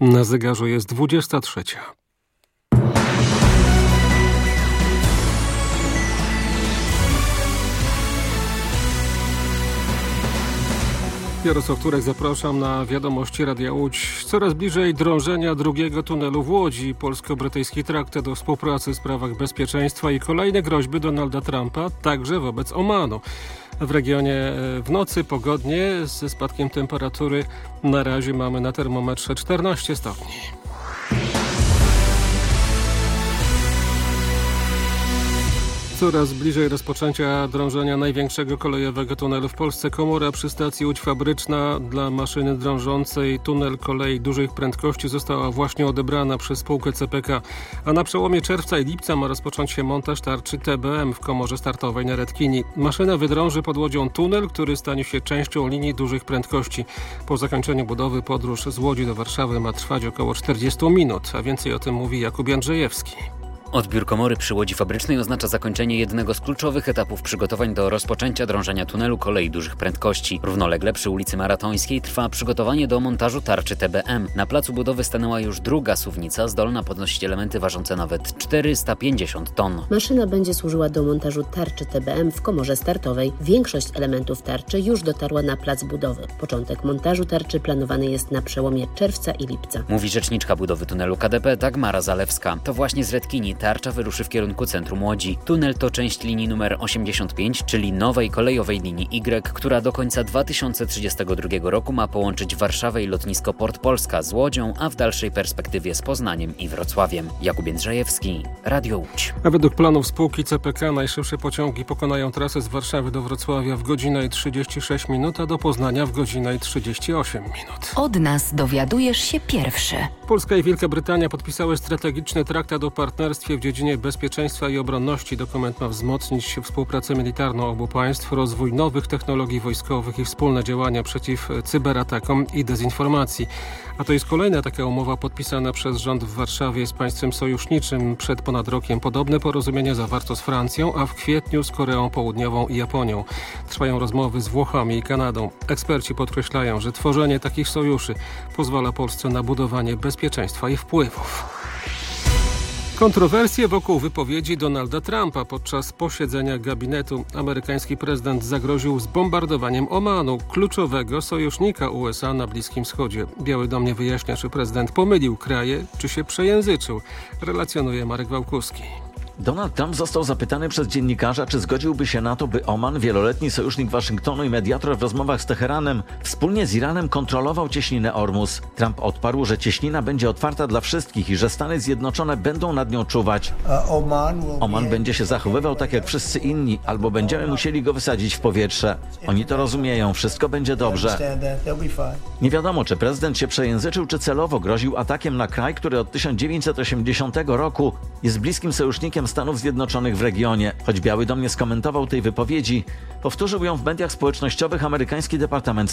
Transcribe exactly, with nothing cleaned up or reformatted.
Na zegarze jest dwudziesta trzecia. Jarosław Turek, zapraszam na wiadomości Radia Łódź. Coraz bliżej drążenia drugiego tunelu w Łodzi. Polsko-brytyjski traktat o współpracy w sprawach bezpieczeństwa i kolejne groźby Donalda Trumpa, także wobec Omanu. W regionie w nocy pogodnie, ze spadkiem temperatury na razie mamy na termometrze czternaście stopni. Coraz bliżej rozpoczęcia drążenia największego kolejowego tunelu w Polsce. Komora przy stacji Łódź Fabryczna dla maszyny drążącej tunel kolei dużych prędkości została właśnie odebrana przez spółkę C P K, a na przełomie czerwca i lipca ma rozpocząć się montaż tarczy T B M w komorze startowej na Redkini. Maszyna wydrąży pod Łodzią tunel, który stanie się częścią linii dużych prędkości. Po zakończeniu budowy podróż z Łodzi do Warszawy ma trwać około czterdzieści minut, a więcej o tym mówi Jakub Jędrzejewski. Odbiór komory przy Łodzi Fabrycznej oznacza zakończenie jednego z kluczowych etapów przygotowań do rozpoczęcia drążenia tunelu kolei dużych prędkości. Równolegle przy ulicy Maratońskiej trwa przygotowanie do montażu tarczy T B M. Na placu budowy stanęła już druga suwnica, zdolna podnosić elementy ważące nawet czterysta pięćdziesiąt ton. Maszyna będzie służyła do montażu tarczy T B M w komorze startowej. Większość elementów tarczy już dotarła na plac budowy. Początek montażu tarczy planowany jest na przełomie czerwca i lipca. Mówi rzeczniczka budowy tunelu K D P Dagmara Zalewska. To właśnie z Redkini tarcza wyruszy w kierunku centrum Łodzi. Tunel to część linii numer osiemdziesiąt pięć, czyli nowej kolejowej linii Y, która do końca dwa tysiące trzydziestego drugiego roku ma połączyć Warszawę i lotnisko Port Polska z Łodzią, a w dalszej perspektywie z Poznaniem i Wrocławiem. Jakub Jędrzejewski, Radio Łódź. A według planów spółki C P K najszybsze pociągi pokonają trasę z Warszawy do Wrocławia w godzinę i trzydzieści sześć minut, a do Poznania w godzinę i trzydzieści osiem minut. Od nas dowiadujesz się pierwszy. Polska i Wielka Brytania podpisały strategiczny traktat o partnerstwie w dziedzinie bezpieczeństwa i obronności. Dokument ma wzmocnić współpracę militarną obu państw, rozwój nowych technologii wojskowych i wspólne działania przeciw cyberatakom i dezinformacji. A to jest kolejna taka umowa podpisana przez rząd w Warszawie z państwem sojuszniczym. Przed ponad rokiem podobne porozumienie zawarto z Francją, a w kwietniu z Koreą Południową i Japonią. Trwają rozmowy z Włochami i Kanadą. Eksperci podkreślają, że tworzenie takich sojuszy pozwala Polsce na budowanie bezpieczeństwa i wpływów. Kontrowersje wokół wypowiedzi Donalda Trumpa podczas posiedzenia gabinetu. Amerykański prezydent zagroził zbombardowaniem Omanu, kluczowego sojusznika U S A na Bliskim Wschodzie. Biały Dom nie wyjaśnia, czy prezydent pomylił kraje, czy się przejęzyczył. Relacjonuje Marek Wałkuski. Donald Trump został zapytany przez dziennikarza, czy zgodziłby się na to, by Oman, wieloletni sojusznik Waszyngtonu i mediator w rozmowach z Teheranem, wspólnie z Iranem kontrolował cieśninę Ormus. Trump odparł, że cieśnina będzie otwarta dla wszystkich i że Stany Zjednoczone będą nad nią czuwać. Oman będzie się zachowywał tak jak wszyscy inni, albo będziemy musieli go wysadzić w powietrze. Oni to rozumieją, wszystko będzie dobrze. Nie wiadomo, czy prezydent się przejęzyczył, czy celowo groził atakiem na kraj, który od tysiąc dziewięćset osiemdziesiątego roku jest bliskim sojusznikiem Stanów Zjednoczonych w regionie. Choć Biały Dom nie skomentował tej wypowiedzi, powtórzył ją w mediach społecznościowych amerykański Departament